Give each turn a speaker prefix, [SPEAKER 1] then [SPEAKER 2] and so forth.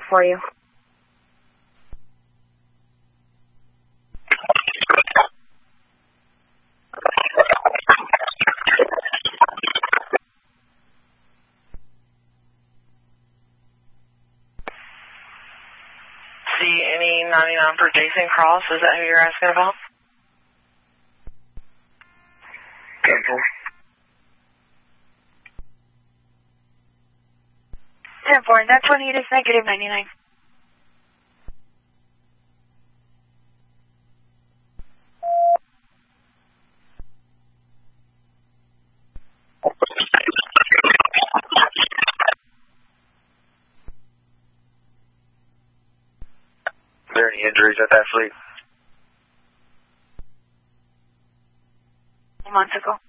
[SPEAKER 1] for you.
[SPEAKER 2] C-99 for Jason Cross. Is that who you're asking about?
[SPEAKER 1] 10-4, and that's when he is negative 99.
[SPEAKER 3] Are there any injuries at that fleet?
[SPEAKER 1] Months ago.